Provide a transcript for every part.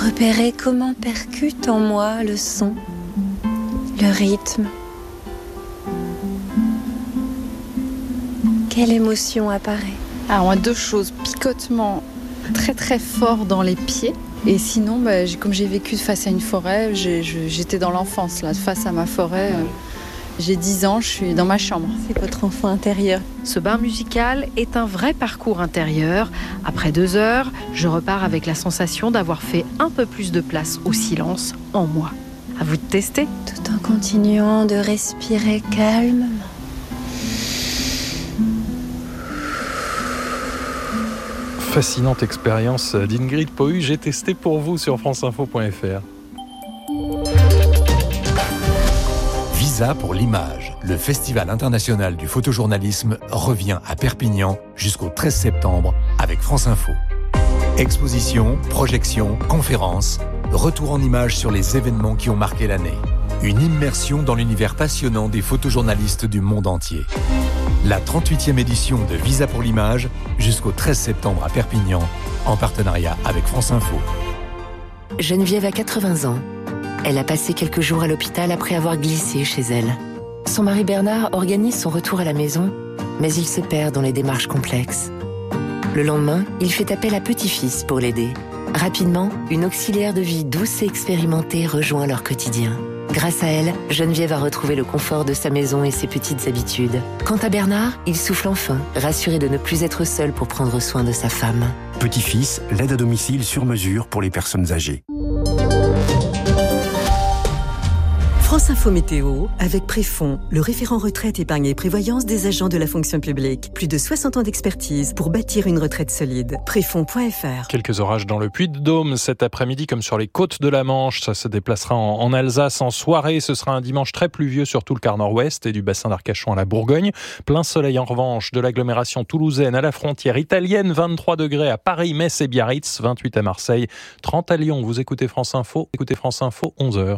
repérer comment percute en moi le son, le rythme. Quelle émotion apparaît? Alors, moi, 2 choses. Picotement très très fort dans les pieds. Et sinon, comme j'ai vécu face à une forêt, j'étais dans l'enfance, là, face à ma forêt. J'ai 10 ans, je suis dans ma chambre. C'est votre enfant intérieur. Ce bain musical est un vrai parcours intérieur. Après 2 heures, je repars avec la sensation d'avoir fait un peu plus de place au silence en moi. À vous de tester. Tout en continuant de respirer calmement. Fascinante expérience d'Ingrid Pohu. J'ai testé pour vous sur franceinfo.fr. Visa pour l'image. Le Festival international du photojournalisme revient à Perpignan jusqu'au 13 septembre avec France Info. Expositions, projections, conférences, retour en images sur les événements qui ont marqué l'année. Une immersion dans l'univers passionnant des photojournalistes du monde entier. La 38e édition de Visa pour l'image jusqu'au 13 septembre à Perpignan, en partenariat avec France Info. Geneviève a 80 ans. Elle a passé quelques jours à l'hôpital après avoir glissé chez elle. Son mari Bernard organise son retour à la maison, mais il se perd dans les démarches complexes. Le lendemain, il fait appel à petit-fils pour l'aider. Rapidement, une auxiliaire de vie douce et expérimentée rejoint leur quotidien. Grâce à elle, Geneviève a retrouvé le confort de sa maison et ses petites habitudes. Quant à Bernard, il souffle enfin, rassuré de ne plus être seul pour prendre soin de sa femme. Petit-fils, l'aide à domicile sur mesure pour les personnes âgées. France Info Météo, avec Préfond, le référent retraite, épargne et prévoyance des agents de la fonction publique. Plus de 60 ans d'expertise pour bâtir une retraite solide. Préfond.fr. Quelques orages dans le Puy-de-Dôme cet après-midi, comme sur les côtes de la Manche. Ça se déplacera en Alsace en soirée. Ce sera un dimanche très pluvieux sur tout le quart nord-ouest et du bassin d'Arcachon à la Bourgogne. Plein soleil en revanche de l'agglomération toulousaine à la frontière italienne. 23 degrés à Paris, Metz et Biarritz. 28 à Marseille. 30 à Lyon. Vous écoutez France Info. Écoutez France Info, 11h.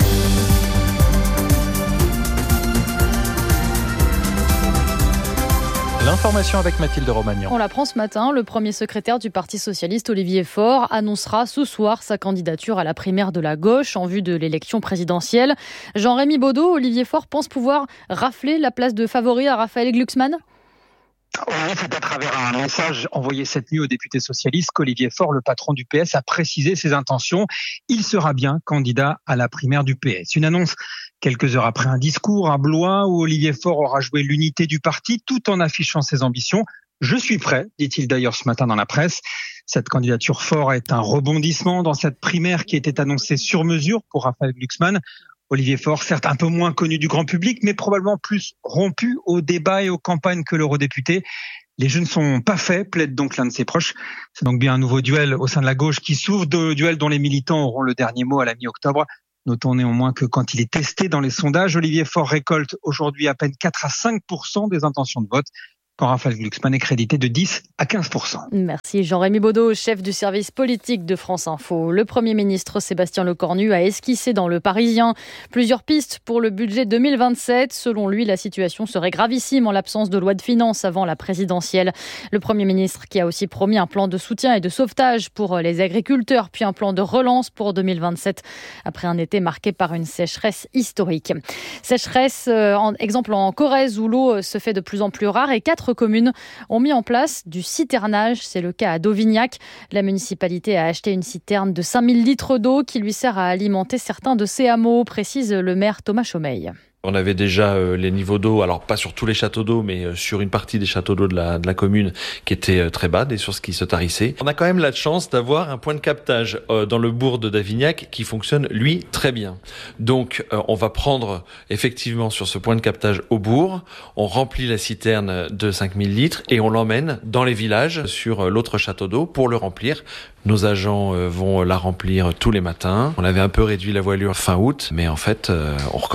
L'information avec Mathilde Romagnan. On l'apprend ce matin, le premier secrétaire du Parti socialiste, Olivier Faure, annoncera ce soir sa candidature à la primaire de la gauche en vue de l'élection présidentielle. Jean-Rémy Baudot, Olivier Faure pense pouvoir rafler la place de favori à Raphaël Glucksmann ? Oui, c'est à travers un message envoyé cette nuit aux députés socialistes qu'Olivier Faure, le patron du PS, a précisé ses intentions. Il sera bien candidat à la primaire du PS. Une annonce quelques heures après un discours à Blois où Olivier Faure aura joué l'unité du parti tout en affichant ses ambitions. Je suis prêt, dit-il d'ailleurs ce matin dans la presse. Cette candidature Faure est un rebondissement dans cette primaire qui était annoncée sur mesure pour Raphaël Glucksmann. Olivier Faure, certes un peu moins connu du grand public, mais probablement plus rompu aux débats et aux campagnes que l'eurodéputé. Les jeux ne sont pas faits, plaide donc l'un de ses proches. C'est donc bien un nouveau duel au sein de la gauche qui s'ouvre, duel dont les militants auront le dernier mot à la mi-octobre. Notons néanmoins que quand il est testé dans les sondages, Olivier Faure récolte aujourd'hui à peine 4 à 5% des intentions de vote, quand Raphaël Glucksmann est crédité de 10 à 15%. Merci Jean-Rémy Baudot, chef du service politique de France Info. Le Premier ministre Sébastien Lecornu a esquissé dans Le Parisien plusieurs pistes pour le budget 2027. Selon lui, la situation serait gravissime en l'absence de loi de finances avant la présidentielle. Le Premier ministre qui a aussi promis un plan de soutien et de sauvetage pour les agriculteurs, puis un plan de relance pour 2027, après un été marqué par une sécheresse historique. Sécheresse, exemple en Corrèze où l'eau se fait de plus en plus rare et 4 communes ont mis en place du citernage. C'est le cas à Dauvignac. La municipalité a acheté une citerne de 5000 litres d'eau qui lui sert à alimenter certains de ses hameaux, précise le maire Thomas Chaumeil. On avait déjà les niveaux d'eau, alors pas sur tous les châteaux d'eau, mais sur une partie des châteaux d'eau de la commune qui étaient très bas, des sources qui se tarissaient. On a quand même la chance d'avoir un point de captage dans le bourg de Davignac qui fonctionne, lui, très bien. Donc on va prendre effectivement sur ce point de captage au bourg, on remplit la citerne de 5000 litres et on l'emmène dans les villages sur l'autre château d'eau pour le remplir. Nos agents vont la remplir tous les matins. On avait un peu réduit la voilure fin août, mais en fait, on recommence.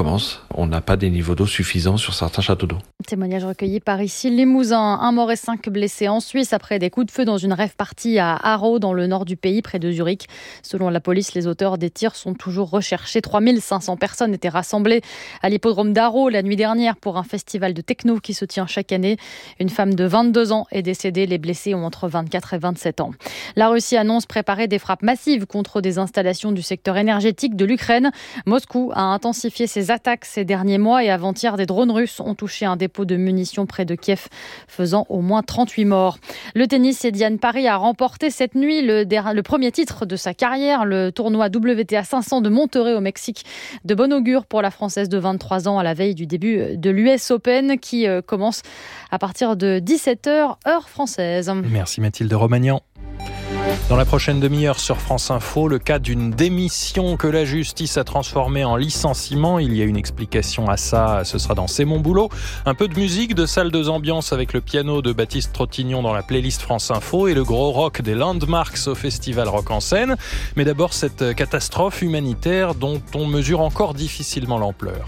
on n'a pas des niveaux d'eau suffisants sur certains châteaux d'eau. Témoignage recueilli par ici Limousin. 1 mort et 5 blessés en Suisse après des coups de feu dans une rave-party à Aarau dans le nord du pays près de Zurich. Selon la police, les auteurs des tirs sont toujours recherchés. 3500 personnes étaient rassemblées à l'hippodrome d'Aarau la nuit dernière pour un festival de techno qui se tient chaque année. Une femme de 22 ans est décédée. Les blessés ont entre 24 et 27 ans. La Russie annonce préparer des frappes massives contre des installations du secteur énergétique de l'Ukraine. Moscou a intensifié ses attaques ces derniers mois et avant-hier, des drones russes ont touché un dépôt de munitions près de Kiev, faisant au moins 38 morts. Le tennis, et Diane Parry a remporté cette nuit le premier titre de sa carrière, le tournoi WTA 500 de Monterrey au Mexique. De bon augure pour la Française de 23 ans à la veille du début de l'US Open qui commence à partir de 17h, heure française. Merci Mathilde Romagnan. Dans la prochaine demi-heure sur France Info, le cas d'une démission que la justice a transformée en licenciement. Il y a une explication à ça, ce sera dans C'est mon boulot. Un peu de musique, de salle de ambiance avec le piano de Baptiste Trottignon dans la playlist France Info et le gros rock des Landmarks au festival Rock en Seine. Mais d'abord cette catastrophe humanitaire dont on mesure encore difficilement l'ampleur.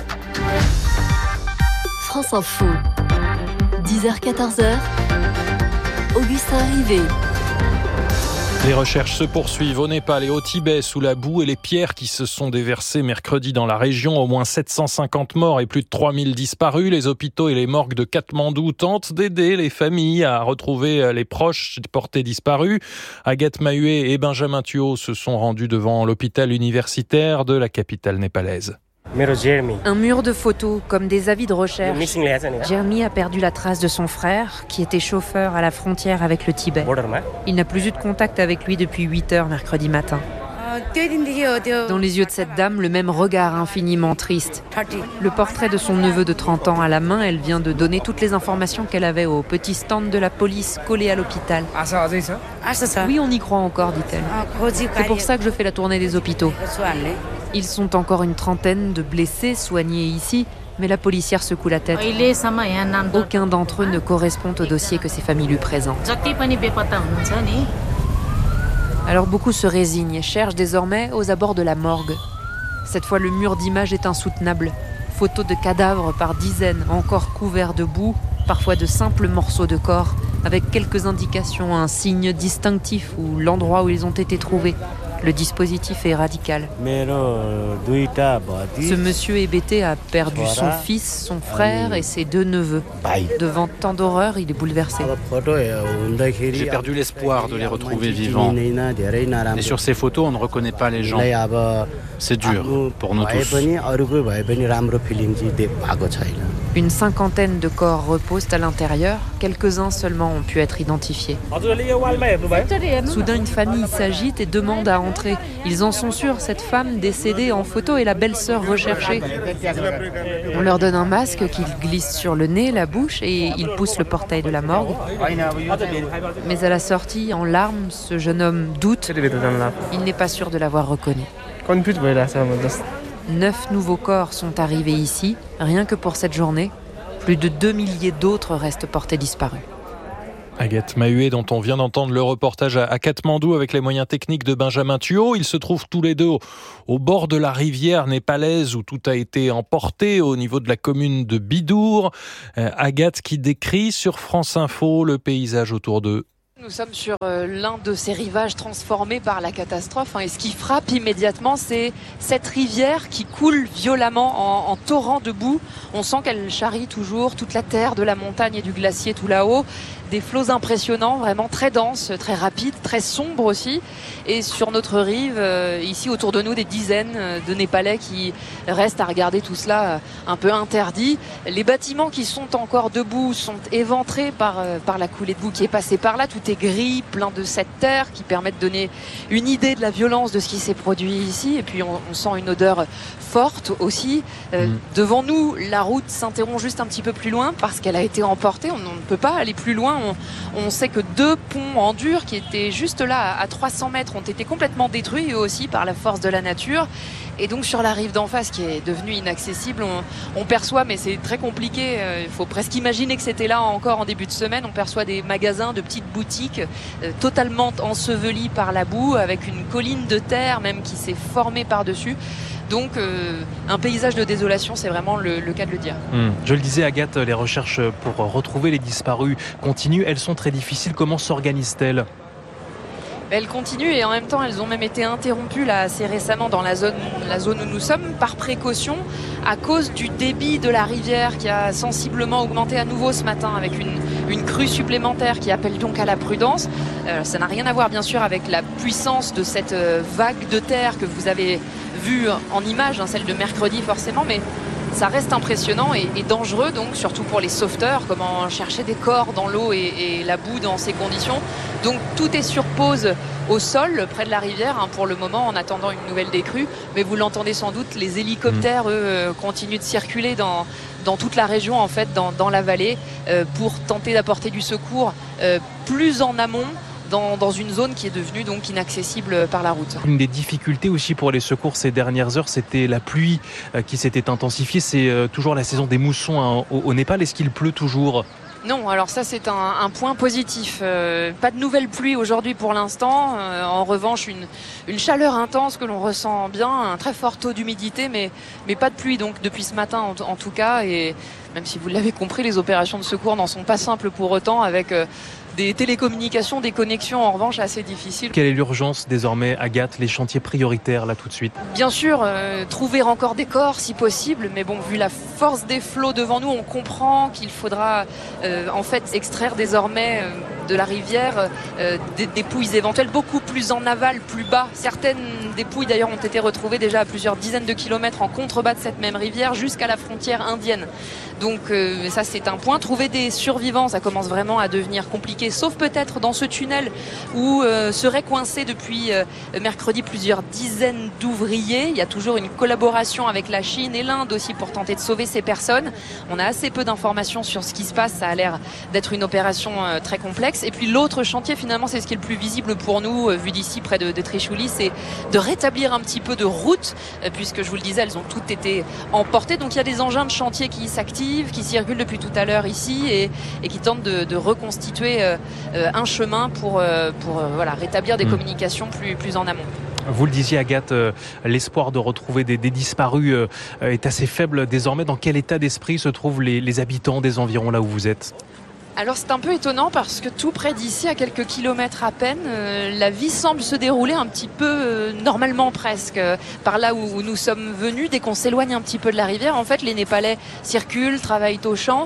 France Info, 10h-14h, Augustin Rivet. Les recherches se poursuivent au Népal et au Tibet sous la boue et les pierres qui se sont déversées mercredi dans la région. Au moins 750 morts et plus de 3000 disparus. Les hôpitaux et les morgues de Katmandou tentent d'aider les familles à retrouver les proches portés disparus. Agathe Mahué et Benjamin Thuot se sont rendus devant l'hôpital universitaire de la capitale népalaise. Un mur de photos, comme des avis de recherche. Jeremy a perdu la trace de son frère, qui était chauffeur à la frontière avec le Tibet. Il n'a plus eu de contact avec lui depuis 8 heures mercredi matin. Dans les yeux de cette dame, le même regard infiniment triste. Le portrait de son neveu de 30 ans à la main, elle vient de donner toutes les informations qu'elle avait au petit stand de la police collé à l'hôpital. Oui, on y croit encore, dit-elle. C'est pour ça que je fais la tournée des hôpitaux. Ils sont encore une trentaine de blessés soignés ici, mais la policière secoue la tête. Aucun d'entre eux ne correspond au dossier que ses familles lui présentent. Alors beaucoup se résignent et cherchent désormais aux abords de la morgue. Cette fois, le mur d'images est insoutenable. Photos de cadavres par dizaines, encore couverts de boue, parfois de simples morceaux de corps, avec quelques indications, un signe distinctif ou l'endroit où ils ont été trouvés. Le dispositif est radical. Ce monsieur hébété a perdu son fils, son frère et ses 2 neveux. Devant tant d'horreur, il est bouleversé. J'ai perdu l'espoir de les retrouver vivants. Et sur ces photos, on ne reconnaît pas les gens. C'est dur pour nous tous. Une cinquantaine de corps reposent à l'intérieur. Quelques-uns seulement ont pu être identifiés. Soudain, une famille s'agite et demande à entrer. Ils en sont sûrs, cette femme décédée en photo est la belle-sœur recherchée. On leur donne un masque qu'ils glissent sur le nez, la bouche, et ils poussent le portail de la morgue. Mais à la sortie, en larmes, ce jeune homme doute. Il n'est pas sûr de l'avoir reconnu. 9 nouveaux corps sont arrivés ici, rien que pour cette journée. Plus de 2 milliers d'autres restent portés disparus. Agathe Mahué, dont on vient d'entendre le reportage à Katmandou avec les moyens techniques de Benjamin Thuot. Ils se trouvent tous les deux au bord de la rivière népalaise où tout a été emporté au niveau de la commune de Bidour. Agathe qui décrit sur France Info le paysage autour d'eux. Nous sommes sur l'un de ces rivages transformés par la catastrophe. Et ce qui frappe immédiatement, c'est cette rivière qui coule violemment en torrent de boue. On sent qu'elle charrie toujours toute la terre de la montagne et du glacier tout là-haut. Des flots impressionnants, vraiment très denses, très rapides, très sombres aussi. Et sur notre rive, ici autour de nous, des dizaines de Népalais qui restent à regarder tout cela un peu interdit. Les bâtiments qui sont encore debout sont éventrés par la coulée de boue qui est passée par là. Tout est gris, plein de cette terre qui permet de donner une idée de la violence de ce qui s'est produit ici. Et puis on sent une odeur forte aussi. Devant nous, la route s'interrompt juste un petit peu plus loin parce qu'elle a été emportée. On ne peut pas aller plus loin. On sait que 2 ponts en dur qui étaient juste là à 300 mètres ont été complètement détruits eux aussi par la force de la nature. Et donc sur la rive d'en face qui est devenue inaccessible, on perçoit, mais c'est très compliqué, il faut presque imaginer que c'était là encore en début de semaine, on perçoit des magasins, de petites boutiques totalement ensevelies par la boue avec une colline de terre même qui s'est formée par-dessus. Donc un paysage de désolation, c'est vraiment le cas de le dire. Je le disais, Agathe, les recherches pour retrouver les disparus continuent. Elles sont très difficiles. Comment s'organisent-elles ? Elles continuent et en même temps elles ont même été interrompues là, assez récemment dans la zone où nous sommes par précaution à cause du débit de la rivière qui a sensiblement augmenté à nouveau ce matin avec une crue supplémentaire qui appelle donc à la prudence. Ça n'a rien à voir bien sûr avec la puissance de cette vague de terre que vous avez vue en image, celle de mercredi forcément, mais ça reste impressionnant et dangereux, donc surtout pour les sauveteurs, comment chercher des corps dans l'eau et la boue dans ces conditions. Donc tout est sur pause au sol, près de la rivière, pour le moment, en attendant une nouvelle décrue. Mais vous l'entendez sans doute, les hélicoptères, eux, continuent de circuler dans toute la région, en fait, dans la vallée, pour tenter d'apporter du secours plus en amont, dans une zone qui est devenue donc inaccessible par la route. Une des difficultés aussi pour les secours ces dernières heures, c'était la pluie qui s'était intensifiée. C'est toujours la saison des moussons au Népal. Est-ce qu'il pleut toujours ? Non, alors ça c'est un point positif. Pas de nouvelles pluies aujourd'hui pour l'instant. En revanche, une chaleur intense que l'on ressent bien, un très fort taux d'humidité, mais pas de pluie donc depuis ce matin en tout cas. Et même si vous l'avez compris, les opérations de secours n'en sont pas simples pour autant, avec des télécommunications, des connexions en revanche assez difficiles. Quelle est l'urgence désormais, Agathe, les chantiers prioritaires là tout de suite ? Bien sûr, trouver encore des corps si possible, mais bon, vu la force des flots devant nous, on comprend qu'il faudra en fait extraire désormais de la rivière des dépouilles éventuelles beaucoup plus en aval, plus bas. Certaines dépouilles d'ailleurs ont été retrouvées déjà à plusieurs dizaines de kilomètres en contrebas de cette même rivière jusqu'à la frontière indienne. Donc ça c'est un point. Trouver des survivants, ça commence vraiment à devenir compliqué, sauf peut-être dans ce tunnel où seraient coincés depuis mercredi plusieurs dizaines d'ouvriers. Il y a toujours une collaboration avec la Chine et l'Inde aussi pour tenter de sauver ces personnes. On a assez peu d'informations sur ce qui se passe, ça a l'air d'être une opération très complexe. Et puis l'autre chantier finalement, c'est ce qui est le plus visible pour nous, vu d'ici près de Trishuli, c'est de rétablir un petit peu de route, puisque je vous le disais, elles ont toutes été emportées. Donc il y a des engins de chantier qui s'activent, qui circulent depuis tout à l'heure ici et qui tentent de reconstituer un chemin pour rétablir des communications plus en amont. Vous le disiez, Agathe, l'espoir de retrouver des disparus est assez faible désormais. Dans quel état d'esprit se trouvent les habitants des environs là où vous êtes ? Alors c'est un peu étonnant parce que tout près d'ici, à quelques kilomètres à peine, la vie semble se dérouler un petit peu normalement presque. Par là où nous sommes venus, dès qu'on s'éloigne un petit peu de la rivière, en fait les Népalais circulent, travaillent au champ.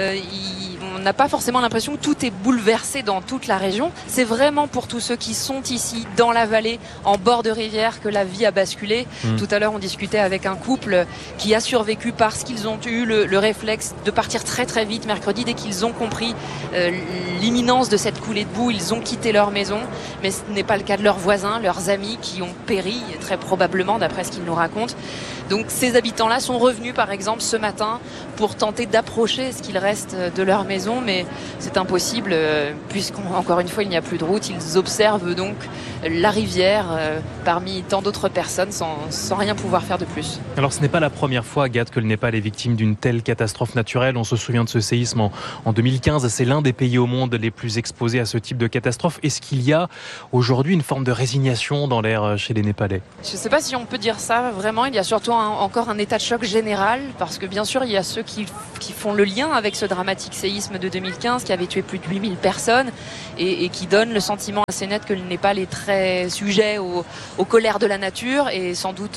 On n'a pas forcément l'impression que tout est bouleversé dans toute la région. C'est vraiment pour tous ceux qui sont ici, dans la vallée, en bord de rivière, que la vie a basculé. Tout à l'heure, on discutait avec un couple qui a survécu parce qu'ils ont eu le réflexe de partir très très vite mercredi. Dès qu'ils ont compris l'imminence de cette coulée de boue, ils ont quitté leur maison. Mais ce n'est pas le cas de leurs voisins, leurs amis qui ont péri, très probablement, d'après ce qu'ils nous racontent. Donc ces habitants-là sont revenus, par exemple, ce matin pour tenter d'approcher ce qu'il reste de leur maison, mais c'est impossible puisqu'encore une fois il n'y a plus de route. Ils observent donc la rivière parmi tant d'autres personnes sans rien pouvoir faire de plus. Alors ce n'est pas la première fois, Agathe, que le Népal est victime d'une telle catastrophe naturelle. On se souvient de ce séisme en 2015. C'est l'un des pays au monde les plus exposés à ce type de catastrophe. Est-ce qu'il y a aujourd'hui une forme de résignation dans l'air chez les Népalais ? Je ne sais pas si on peut dire ça vraiment. Il y a surtout encore un état de choc général parce que bien sûr il y a ceux qui font le lien avec ce dramatique séisme de 2015 qui avait tué plus de 8000 personnes et qui donne le sentiment assez net que le Népal est très sujet aux colères de la nature et sans doute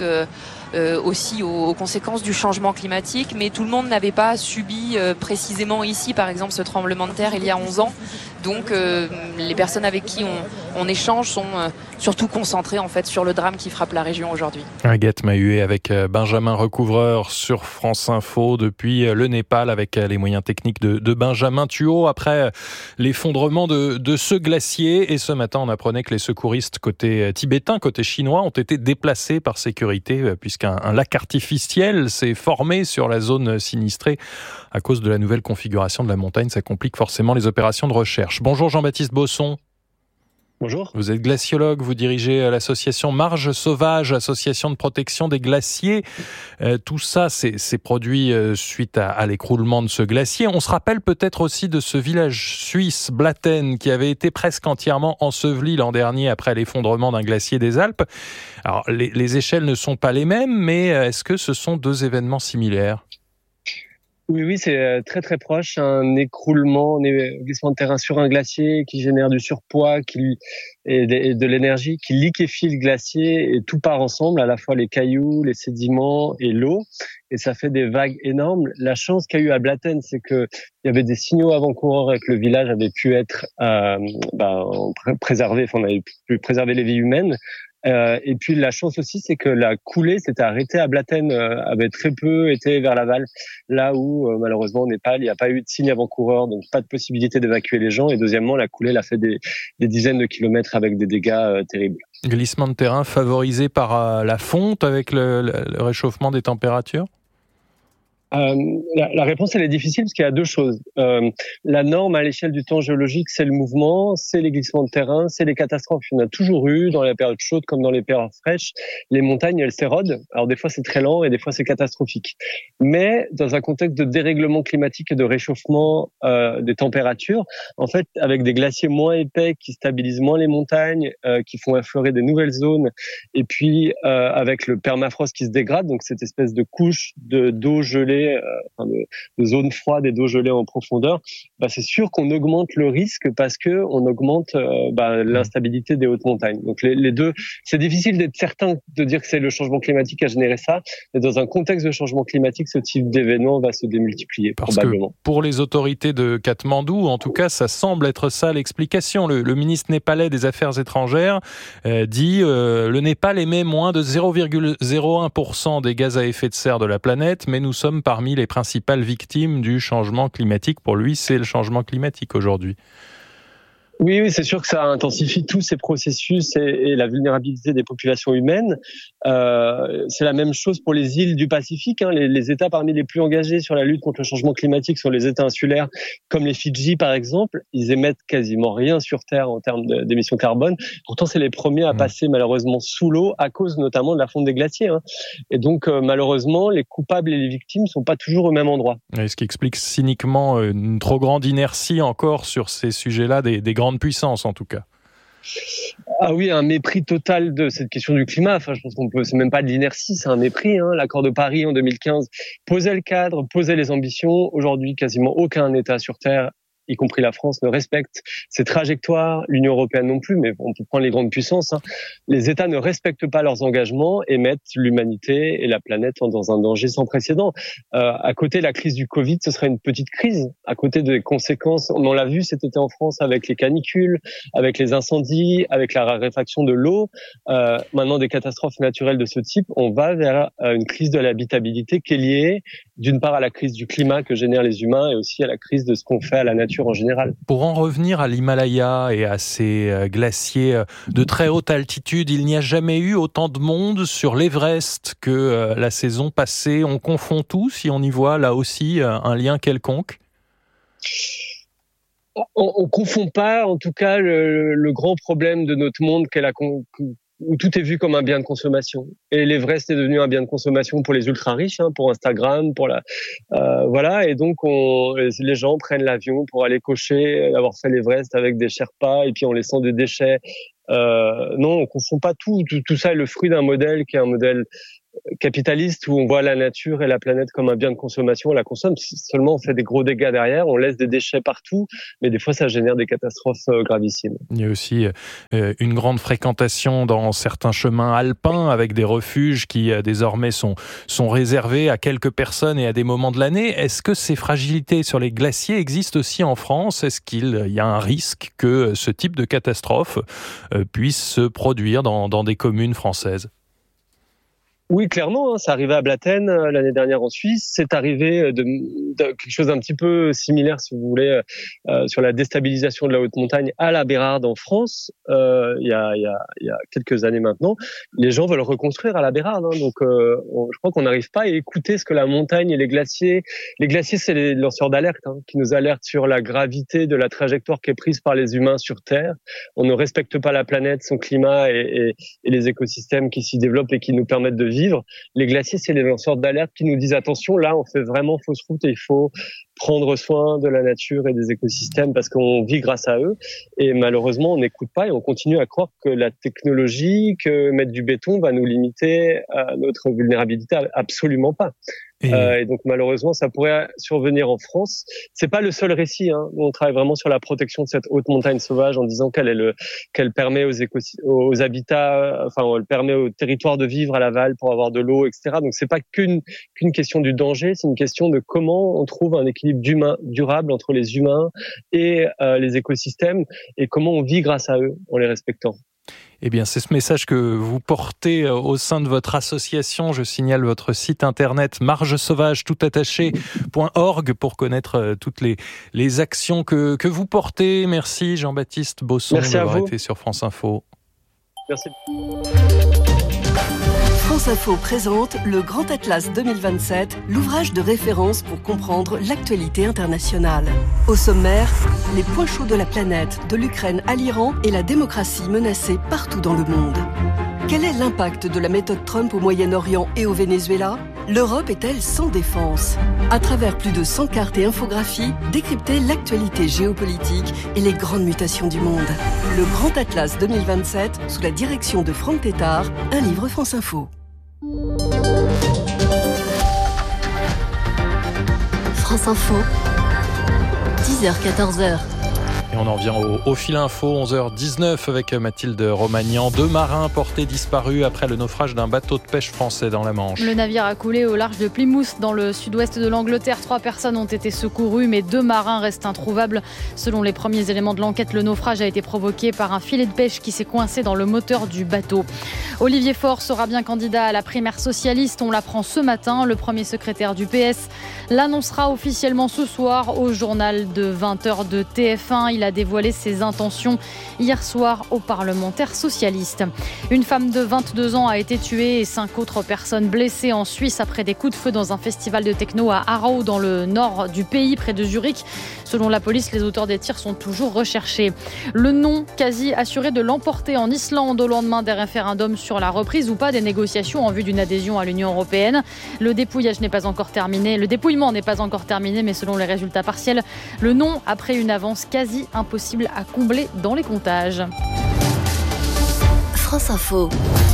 aussi aux conséquences du changement climatique, mais tout le monde n'avait pas subi précisément ici par exemple ce tremblement de terre il y a 11 ans. Donc les personnes avec qui on échange sont surtout concentrées en fait sur le drame qui frappe la région aujourd'hui. Agathe Mahuet avec Benjamin Recouvreur sur France Info depuis le Népal avec les moyens techniques de Benjamin Thuot après l'effondrement de ce glacier. Et ce matin, on apprenait que les secouristes côté tibétain, côté chinois, ont été déplacés par sécurité puisqu'un lac artificiel s'est formé sur la zone sinistrée à cause de la nouvelle configuration de la montagne. Ça complique forcément les opérations de recherche. Bonjour Jean-Baptiste Bosson. Bonjour. Vous êtes glaciologue, vous dirigez l'association Marge Sauvage, association de protection des glaciers. Tout ça, c'est produit suite à l'écroulement de ce glacier. On se rappelle peut-être aussi de ce village suisse, Blatten, qui avait été presque entièrement enseveli l'an dernier après l'effondrement d'un glacier des Alpes. Alors, les échelles ne sont pas les mêmes, mais est-ce que ce sont deux événements similaires ? Oui, c'est très très proche. Un écroulement, un glissement de terrain sur un glacier qui génère du surpoids et de l'énergie, qui liquéfie le glacier et tout part ensemble, à la fois les cailloux, les sédiments et l'eau. Et ça fait des vagues énormes. La chance qu'il y a eu à Blatten, c'est que il y avait des signaux avant-coureurs et que le village avait pu être préservé. Enfin, on avait pu préserver les vies humaines. Et puis la chance aussi, c'est que la coulée s'était arrêtée à Blatten, avait très peu été vers l'aval, là où malheureusement au Népal, il n'y a pas eu de signe avant-coureur, donc pas de possibilité d'évacuer les gens. Et deuxièmement, la coulée l'a fait des dizaines de kilomètres avec des dégâts terribles. Glissement de terrain favorisé par la fonte avec le réchauffement des températures ? La réponse, elle est difficile parce qu'il y a deux choses. La norme à l'échelle du temps géologique, c'est le mouvement, c'est les glissements de terrain, c'est les catastrophes. Il y en a toujours eu dans les périodes chaudes comme dans les périodes fraîches. Les montagnes, elles s'érodent. Alors des fois, c'est très lent et des fois, c'est catastrophique. Mais dans un contexte de dérèglement climatique et de réchauffement des températures, en fait, avec des glaciers moins épais qui stabilisent moins les montagnes, qui font affleurer des nouvelles zones, et puis avec le permafrost qui se dégrade, donc cette espèce de couche d'eau gelée, de zones froides et d'eau gelée en profondeur, c'est sûr qu'on augmente le risque parce que on augmente l'instabilité des hautes montagnes. Donc les deux, c'est difficile d'être certain de dire que c'est le changement climatique qui a généré ça, mais dans un contexte de changement climatique, ce type d'événement va se démultiplier probablement. Que pour les autorités de Katmandou, en tout cas, ça semble être ça l'explication. Le ministre népalais des Affaires étrangères dit le Népal émet moins de 0,01% des gaz à effet de serre de la planète, mais nous sommes parmi les principales victimes du changement climatique. Pour lui, c'est le changement climatique aujourd'hui. Oui, c'est sûr que ça intensifie tous ces processus et la vulnérabilité des populations humaines. C'est la même chose pour les îles du Pacifique. Les États parmi les plus engagés sur la lutte contre le changement climatique sont les États insulaires, comme les Fidji par exemple. Ils émettent quasiment rien sur Terre en termes d'émissions carbone. Pourtant, c'est les premiers à passer malheureusement sous l'eau à cause notamment de la fonte des glaciers. Et donc, malheureusement, les coupables et les victimes ne sont pas toujours au même endroit. Et ce qui explique cyniquement une trop grande inertie encore sur ces sujets-là des grandes puissances en tout cas. Ah oui, un mépris total de cette question du climat. Enfin, je pense c'est même pas de l'inertie, c'est un mépris. L'accord de Paris en 2015 posait le cadre, posait les ambitions. Aujourd'hui, quasiment aucun État sur Terre, y compris la France, ne respecte ces trajectoires, l'Union européenne non plus, mais on peut prendre les grandes puissances. Les États ne respectent pas leurs engagements et mettent l'humanité et la planète dans un danger sans précédent. À côté de la crise du Covid, ce serait une petite crise. À côté des conséquences, on l'a vu cet été en France avec les canicules, avec les incendies, avec la raréfaction de l'eau. Maintenant, des catastrophes naturelles de ce type, on va vers une crise de l'habitabilité qui est liée d'une part à la crise du climat que génèrent les humains et aussi à la crise de ce qu'on fait à la nature en général. Pour en revenir à l'Himalaya et à ces glaciers de très haute altitude, il n'y a jamais eu autant de monde sur l'Everest que la saison passée. On confond tout si on y voit là aussi un lien quelconque ? On confond pas, en tout cas, le grand problème de notre monde qu'est où tout est vu comme un bien de consommation. Et l'Everest est devenu un bien de consommation pour les ultra riches, pour Instagram, pour voilà. Et donc les gens prennent l'avion pour aller cocher d'avoir fait l'Everest avec des Sherpas et puis en laissant des déchets. Non, on confond pas tout. Tout ça est le fruit d'un modèle qui est un modèle capitaliste où on voit la nature et la planète comme un bien de consommation, on la consomme, seulement on fait des gros dégâts derrière, on laisse des déchets partout, mais des fois ça génère des catastrophes gravissimes. Il y a aussi une grande fréquentation dans certains chemins alpins avec des refuges qui désormais sont réservés à quelques personnes et à des moments de l'année. Est-ce que ces fragilités sur les glaciers existent aussi en France ? Est-ce qu'il y a un risque que ce type de catastrophe puisse se produire dans des communes françaises ? Oui, clairement, c'est arrivé à Blatten l'année dernière en Suisse. C'est arrivé de quelque chose d'un petit peu similaire, si vous voulez, sur la déstabilisation de la haute montagne à la Bérarde en France. Il y a quelques années maintenant, les gens veulent reconstruire à la Bérarde. Donc, je crois qu'on n'arrive pas à écouter ce que la montagne et les glaciers. Les glaciers, c'est les lanceurs d'alerte qui nous alertent sur la gravité de la trajectoire qui est prise par les humains sur Terre. On ne respecte pas la planète, son climat et les écosystèmes qui s'y développent et qui nous permettent de vivre. Les glaciers, c'est les lanceurs d'alerte qui nous disent attention, là, on fait vraiment fausse route et il faut prendre soin de la nature et des écosystèmes parce qu'on vit grâce à eux. Et malheureusement, on n'écoute pas et on continue à croire que la technologie, que mettre du béton va nous limiter à notre vulnérabilité. Absolument pas. Et donc malheureusement, ça pourrait survenir en France. C'est pas le seul récit. On travaille vraiment sur la protection de cette haute montagne sauvage en disant qu'elle permet aux habitats, enfin, elle permet au territoire de vivre à l'aval pour avoir de l'eau, etc. Donc c'est pas qu'une question du danger, c'est une question de comment on trouve un équilibre durable entre les humains et les écosystèmes et comment on vit grâce à eux en les respectant. Eh bien, c'est ce message que vous portez au sein de votre association. Je signale votre site internet margesauvagettoutattaché.org pour connaître toutes les actions que vous portez. Merci Jean-Baptiste Bosson d'avoir été sur France Info. Merci. France Info présente le Grand Atlas 2027, l'ouvrage de référence pour comprendre l'actualité internationale. Au sommaire, les points chauds de la planète, de l'Ukraine à l'Iran et la démocratie menacée partout dans le monde. Quel est l'impact de la méthode Trump au Moyen-Orient et au Venezuela ? L'Europe est-elle sans défense ? À travers plus de 100 cartes et infographies, décryptez l'actualité géopolitique et les grandes mutations du monde. Le Grand Atlas 2027, sous la direction de Franck Tétard, un livre France Info. France Info, 10h-14h. Et on en vient au fil info, 11h19 avec Mathilde Romagnan. 2 marins portés disparus après le naufrage d'un bateau de pêche français dans la Manche. Le navire a coulé au large de Plymouth, dans le sud-ouest de l'Angleterre. 3 personnes ont été secourues, mais 2 marins restent introuvables. Selon les premiers éléments de l'enquête, le naufrage a été provoqué par un filet de pêche qui s'est coincé dans le moteur du bateau. Olivier Faure sera bien candidat à la primaire socialiste. On l'apprend ce matin. Le premier secrétaire du PS l'annoncera officiellement ce soir au journal de 20h de TF1. Il a dévoilé ses intentions hier soir aux parlementaires socialistes. Une femme de 22 ans a été tuée et 5 autres personnes blessées en Suisse après des coups de feu dans un festival de techno à Aarau, dans le nord du pays, près de Zurich. Selon la police, les auteurs des tirs sont toujours recherchés. Le non quasi assuré de l'emporter en Islande au lendemain des référendums sur la reprise ou pas des négociations en vue d'une adhésion à l'Union européenne. Le dépouillement n'est pas encore terminé, mais selon les résultats partiels, le non a pris une avance quasi impossible à combler dans les comptages. France Info.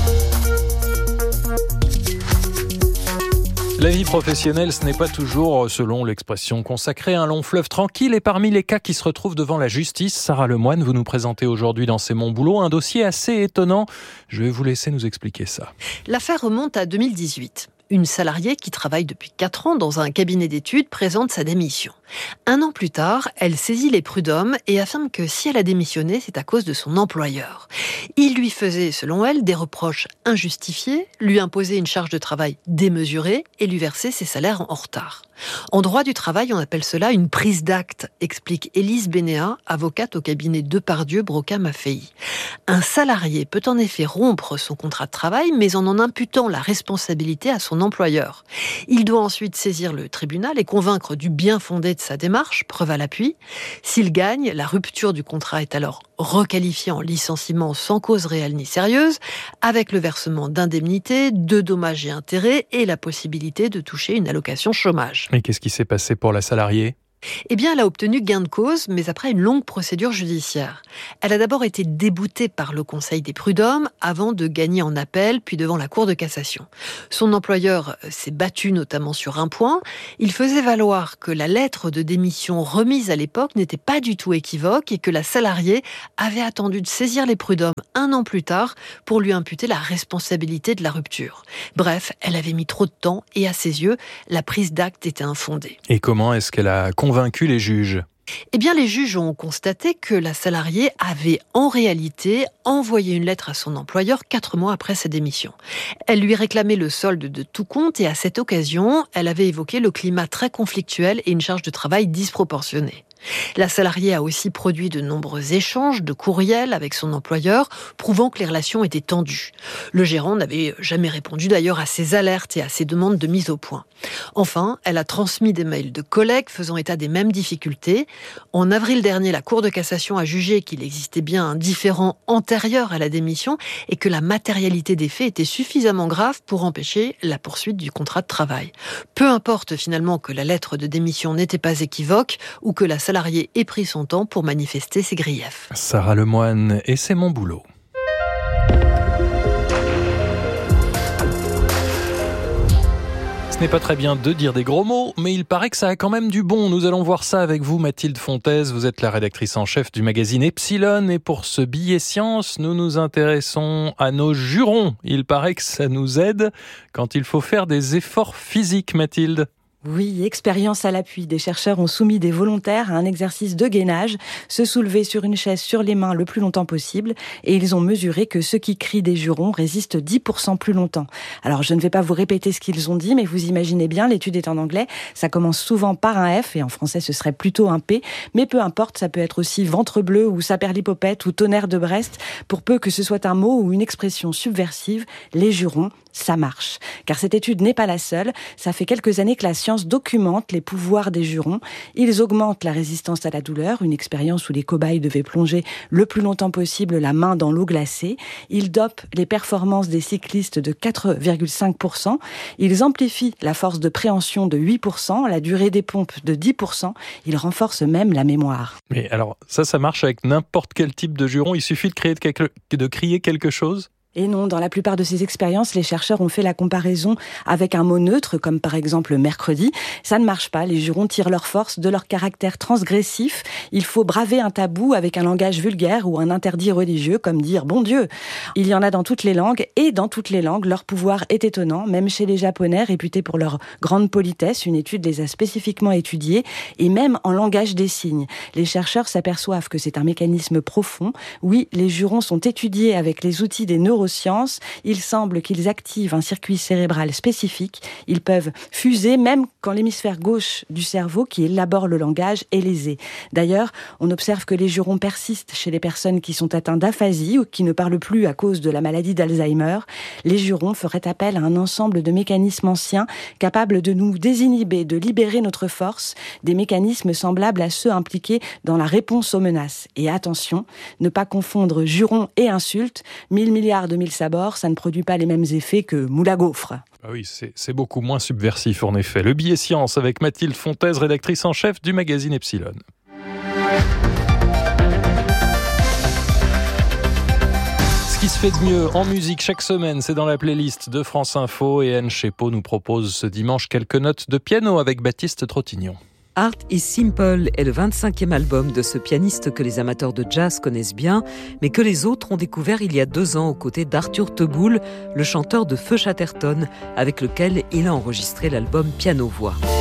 La vie professionnelle, ce n'est pas toujours, selon l'expression consacrée, un long fleuve tranquille. Et parmi les cas qui se retrouvent devant la justice, Sarah Lemoine, vous nous présentez aujourd'hui dans C'est mon boulot un dossier assez étonnant. Je vais vous laisser nous expliquer ça. L'affaire remonte à 2018. Une salariée qui travaille depuis 4 ans dans un cabinet d'études présente sa démission. 1 an plus tard, elle saisit les prud'hommes et affirme que si elle a démissionné, c'est à cause de son employeur. Il lui faisait, selon elle, des reproches injustifiés, lui imposait une charge de travail démesurée et lui versait ses salaires en retard. En droit du travail, on appelle cela une prise d'acte, explique Élise Bénéat, avocate au cabinet Depardieu Broca-Maffei. Un salarié peut en effet rompre son contrat de travail, mais en imputant la responsabilité à son employeur. Il doit ensuite saisir le tribunal et convaincre du bien fondé de sa démarche, preuve à l'appui. S'il gagne, la rupture du contrat est alors requalifiée en licenciement sans cause réelle ni sérieuse, avec le versement d'indemnités, de dommages et intérêts et la possibilité de toucher une allocation chômage. Et qu'est-ce qui s'est passé pour la salariée ? Eh bien, elle a obtenu gain de cause, mais après une longue procédure judiciaire. Elle a d'abord été déboutée par le Conseil des prud'hommes avant de gagner en appel, puis devant la Cour de cassation. Son employeur s'est battu notamment sur un point. Il faisait valoir que la lettre de démission remise à l'époque n'était pas du tout équivoque et que la salariée avait attendu de saisir les prud'hommes 1 an plus tard pour lui imputer la responsabilité de la rupture. Bref, elle avait mis trop de temps et à ses yeux, la prise d'acte était infondée. Et comment est-ce qu'elle a convaincu les juges ? Eh bien, les juges ont constaté que la salariée avait en réalité envoyé une lettre à son employeur 4 mois après sa démission. Elle lui réclamait le solde de tout compte et à cette occasion, elle avait évoqué le climat très conflictuel et une charge de travail disproportionnée. La salariée a aussi produit de nombreux échanges de courriels avec son employeur, prouvant que les relations étaient tendues. Le gérant n'avait jamais répondu d'ailleurs à ses alertes et à ses demandes de mise au point. Enfin, elle a transmis des mails de collègues faisant état des mêmes difficultés. En avril dernier, la Cour de cassation a jugé qu'il existait bien un différend antérieur à la démission et que la matérialité des faits était suffisamment grave pour empêcher la poursuite du contrat de travail. Peu importe finalement que la lettre de démission n'était pas équivoque ou que la salarié ait pris son temps pour manifester ses griefs. Sarah Lemoine, et c'est mon boulot. Ce n'est pas très bien de dire des gros mots, mais il paraît que ça a quand même du bon. Nous allons voir ça avec vous, Mathilde Fontaise. Vous êtes la rédactrice en chef du magazine Epsilon. Et pour ce billet science, nous nous intéressons à nos jurons. Il paraît que ça nous aide quand il faut faire des efforts physiques, Mathilde. Oui, expérience à l'appui. Des chercheurs ont soumis des volontaires à un exercice de gainage, se soulever sur une chaise sur les mains le plus longtemps possible, et ils ont mesuré que ceux qui crient des jurons résistent 10% plus longtemps. Alors, je ne vais pas vous répéter ce qu'ils ont dit, mais vous imaginez bien, l'étude est en anglais, ça commence souvent par un F, et en français ce serait plutôt un P, mais peu importe, ça peut être aussi ventre bleu, ou saperlipopette, ou tonnerre de Brest, pour peu que ce soit un mot ou une expression subversive, les jurons, ça marche. Car cette étude n'est pas la seule. Ça fait quelques années que la science documente les pouvoirs des jurons. Ils augmentent la résistance à la douleur, une expérience où les cobayes devaient plonger le plus longtemps possible la main dans l'eau glacée. Ils dopent les performances des cyclistes de 4,5%. Ils amplifient la force de préhension de 8%, la durée des pompes de 10%. Ils renforcent même la mémoire. Mais alors, ça marche avec n'importe quel type de juron. Il suffit de crier quelque chose ? Et non, dans la plupart de ces expériences, les chercheurs ont fait la comparaison avec un mot neutre, comme par exemple mercredi. Ça ne marche pas, les jurons tirent leur force de leur caractère transgressif. Il faut braver un tabou avec un langage vulgaire ou un interdit religieux, comme dire « bon Dieu ». Il y en a dans toutes les langues, et dans toutes les langues, leur pouvoir est étonnant, même chez les Japonais, réputés pour leur grande politesse. Une étude les a spécifiquement étudiés, et même en langage des signes. Les chercheurs s'aperçoivent que c'est un mécanisme profond. Oui, les jurons sont étudiés avec les outils des neurosciences. Il semble qu'ils activent un circuit cérébral spécifique. Ils peuvent fuser même quand l'hémisphère gauche du cerveau qui élabore le langage est lésé. D'ailleurs, on observe que les jurons persistent chez les personnes qui sont atteintes d'aphasie ou qui ne parlent plus à cause de la maladie d'Alzheimer. Les jurons feraient appel à un ensemble de mécanismes anciens capables de nous désinhiber, de libérer notre force, des mécanismes semblables à ceux impliqués dans la réponse aux menaces. Et attention, ne pas confondre jurons et insultes. 1000 milliards de mille sabords, ça ne produit pas les mêmes effets que moule à gaufre. Ah oui, c'est beaucoup moins subversif en effet. Le billet science avec Mathilde Fontaise, rédactrice en chef du magazine Epsilon. Ce qui se fait de mieux en musique chaque semaine, c'est dans la playlist de France Info, et Anne Chépeau nous propose ce dimanche quelques notes de piano avec Baptiste Trottignon. Art is Simple est le 25e album de ce pianiste que les amateurs de jazz connaissent bien, mais que les autres ont découvert il y a 2 ans aux côtés d'Arthur Teboul, le chanteur de Feu Chatterton, avec lequel il a enregistré l'album Piano-Voix.